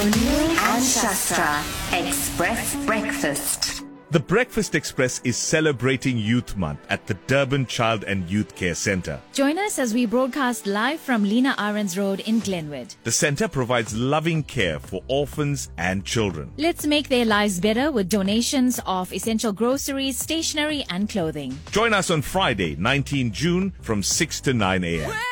And Shastra Express Breakfast. The Breakfast Express is celebrating Youth Month at the Durban Child and Youth Care Centre. Join us as we broadcast live from Lena Ahrens Road in Glenwood. The centre provides loving care for orphans and children. Let's make their lives better with donations of essential groceries, stationery and clothing. Join us on Friday, 19 June from 6 to 9 a.m.